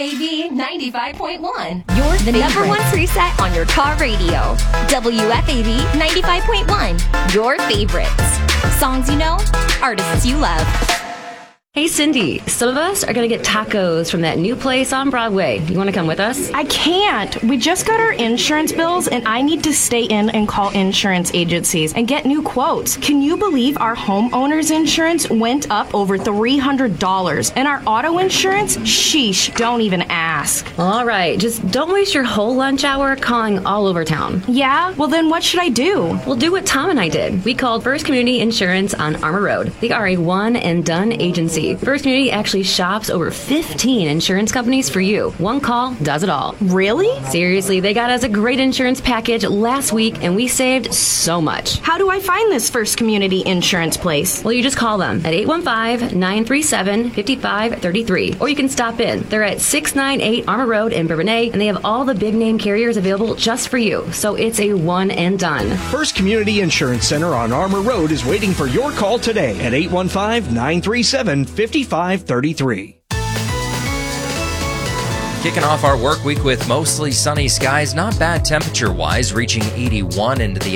WFAB 95.1. You're the number one preset on your car radio. WFAB 95.1. Your favorites. Songs you know, artists you love. Hey, Cindy, some of us are going to get tacos from that new place on Broadway. You want to come with us? I can't. We just got our insurance bills, and I need to stay in and call insurance agencies and get new quotes. Can you believe our homeowner's insurance went up over $300? And our auto insurance? Sheesh, don't even ask. All right, just don't waste your whole lunch hour calling all over town. Yeah? Well, then what should I do? We'll do what Tom and I did. We called First Community Insurance on Armour Road. They are a one-and-done agency. First Community actually shops over 15 insurance companies for you. One call does it all. Really? Seriously, they got us a great insurance package last week, and we saved so much. How do I find this First Community Insurance place? Well, you just call them at 815-937-5533, or you can stop in. They're at 698 Armour Road in Bourbonnais, and they have all the big-name carriers available just for you, so it's a one-and-done. First Community Insurance Center on Armour Road is waiting for your call today at 815-937-5533. Kicking off our work week with mostly sunny skies, not bad temperature-wise, reaching 81 into the